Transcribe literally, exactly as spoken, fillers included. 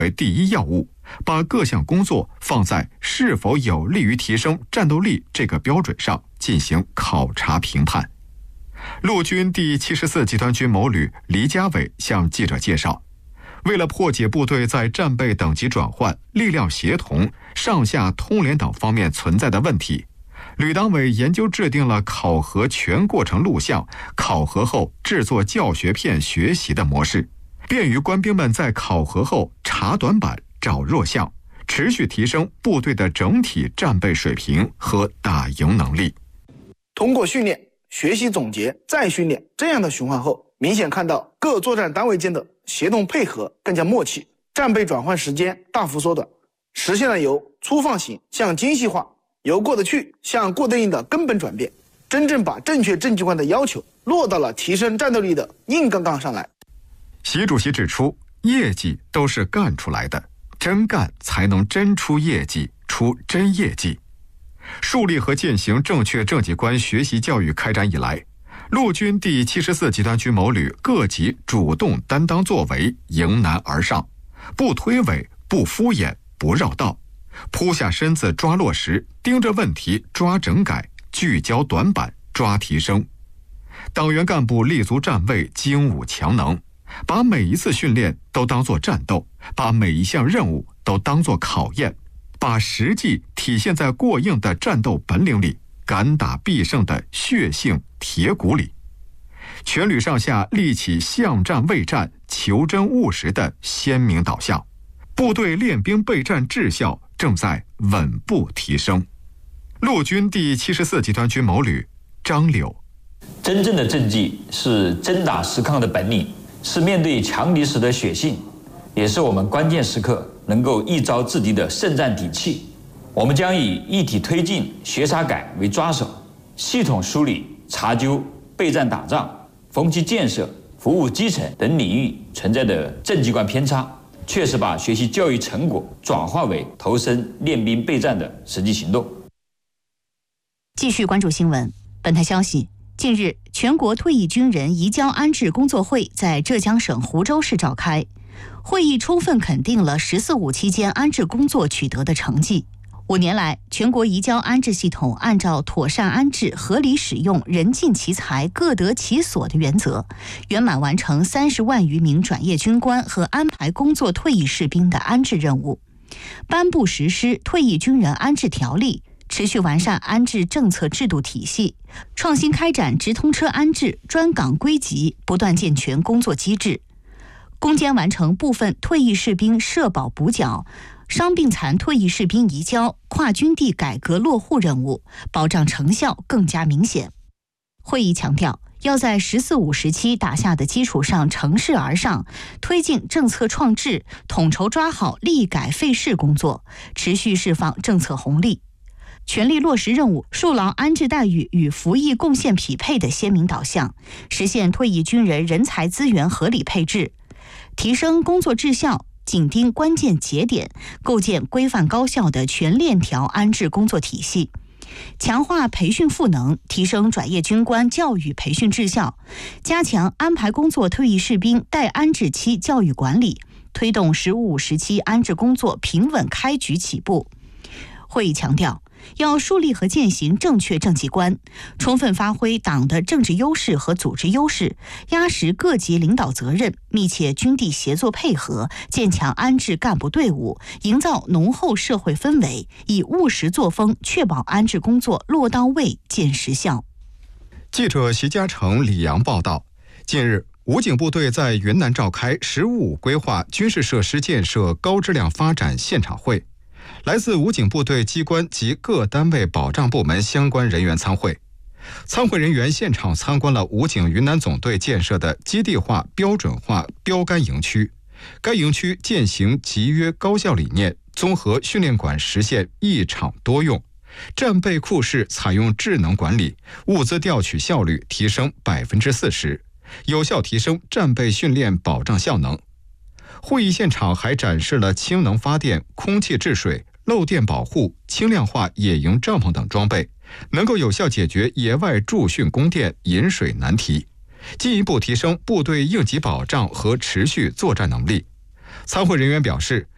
为第一要务，把各项工作放在是否有利于提升战斗力这个标准上进行考察评判。陆军第七十四集团军某旅黎家伟向记者介绍，为了破解部队在战备等级转换、力量协同、上下通联等方面存在的问题，旅党委研究制定了考核全过程录像、考核后制作教学片学习的模式，便于官兵们在考核后查短板、找弱项，持续提升部队的整体战备水平和打赢能力。 通过训练、学习总结、再训练这样的循环后，明显看到各作战单位间的协同配合更加默契，战备转换时间大幅缩短，实现了由粗放型向精细化、由过得去向过得硬的根本转变，真正把正确政绩观的要求落到了提升战斗力的硬杠杠上来。 习主席指出，业绩都是干出来的，真干才能真出业绩，出真业绩。树立和践行正确政绩观学习教育开展以来，陆军第七十四集团军某旅各级主动担当作为，迎难而上，不推诿，不敷衍，不绕道，扑下身子抓落实，盯着问题抓整改，聚焦短板抓提升。党员干部立足站位，精武强能，把每一次训练都当作战斗，把每一项任务都当作考验，把实际体现在过硬的战斗本领里，敢打必胜的血性铁骨里。全旅上下立起巷战卫战、求真务实的鲜明导向，部队练兵备战质效正在稳步提升。陆军第七十四集团军某旅张柳， 真正的政绩是真打实抗的本领，是面对强敌时的血性，也是我们关键时刻能够一招制敌的胜战底气。我们将以一体推进、学啥改为抓手，系统梳理、查究备战打仗、风气建设、服务基层等领域存在的政绩观偏差，确实把学习教育成果转化为投身练兵备战的实际行动。 继续关注新闻。本台消息，近日，全国退役军人移交安置工作会在浙江省湖州市召开。会议充分肯定了“十四五”期间安置工作取得的成绩。五年来，全国移交安置系统按照妥善安置、合理使用、人尽其才、各得其所的原则，圆满完成三十万余名转业军官和安排工作退役士兵的安置任务，颁布实施《退役军人安置条例》，持续完善安置政策制度体系，创新开展直通车安置、专岗归集，不断健全工作机制，攻坚完成部分退役士兵社保补缴、伤病残退役士兵移交、跨军地改革落户任务，保障成效更加明显。会议强调，要在“十四五”时期打下的基础上乘势而上，推进政策创制，统筹抓好立改废事工作，持续释放政策红利，全力落实任务树牢安置待遇与服役贡献匹配的鲜明导向，实现退役军人人才资源合理配置，提升工作质效，紧盯关键节点，构建规范高效的全链条安置工作体系，强化培训赋能，提升转业军官教育培训质效，加强安排工作退役士兵待安置期教育管理，推动“十五五”时期安置工作平稳开局起步。会议强调，要树立和践行正确政绩观，充分发挥党的政治优势和组织优势，压实各级领导责任，密切军地协作配合，建强安置干部队伍，营造浓厚社会氛围，以务实作风确保安置工作落到位、见实效。 记者徐嘉诚、李阳报道，近日，武警部队在云南召开“十五五”规划军事设施建设高质量发展现场会。来自武警部队机关及各单位保障部门相关人员参会。参会人员现场参观了武警云南总队建设的基地化、标准化标杆营区。该营区践行集约高效理念，综合训练馆实现一场多用，战备库室采用智能管理，物资调取效率提升百分之四十，有效提升战备训练保障效能。会议现场还展示了氢能发电、空气治水、漏电保护、轻量化野营帐篷等装备，能够有效解决野外驻训供电、饮水难题，进一步提升部队应急保障和持续作战能力。参会人员表示，